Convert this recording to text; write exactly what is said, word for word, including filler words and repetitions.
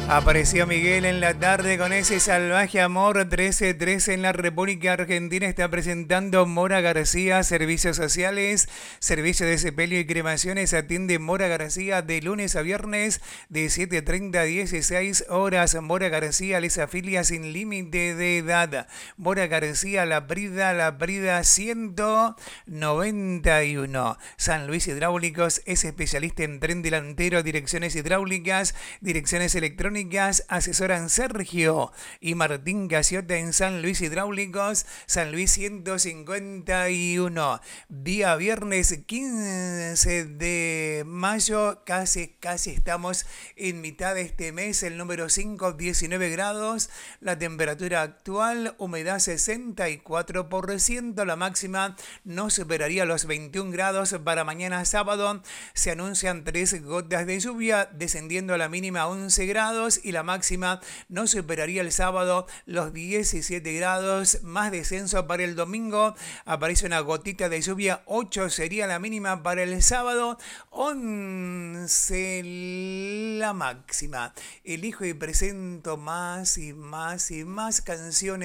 Apareció Miguel en la tarde con ese salvaje amor. Trece trece en la República Argentina está presentando Mora García, servicios sociales, servicio de sepelio y cremaciones. Atiende Mora García de lunes a viernes de siete treinta a dieciséis horas. Mora García les afilia sin límite de edad. Mora García, La Brida, La Brida ciento noventa y uno. San Luis Hidráulicos es especialista en tren delantero, direcciones hidráulicas, direcciones electrónicas. Asesoran Sergio y Martín Casiota en San Luis Hidráulicos, San Luis ciento cincuenta y uno. Día viernes quince de mayo, casi, casi estamos en mitad de este mes, el número cinco, diecinueve grados, la temperatura actual, humedad sesenta y cuatro por ciento, la máxima no superaría los veintiún grados. Para mañana sábado se anuncian tres gotas de lluvia, descendiendo a la mínima once grados y la máxima no superaría el sábado los diecisiete grados. Más descenso para el domingo, aparece una gotita de lluvia, ocho sería la mínima para el sábado, once la máxima. Elijo y presento más y más y más canciones